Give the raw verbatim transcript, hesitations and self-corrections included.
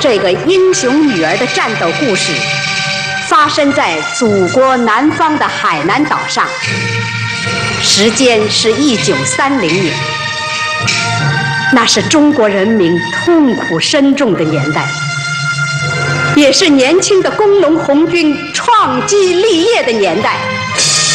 这个英雄女儿的战斗故事，发生在祖国南方的海南岛上，时间是一九三零年，那是中国人民痛苦深重的年代，也是年轻的工农红军创基立业的年代。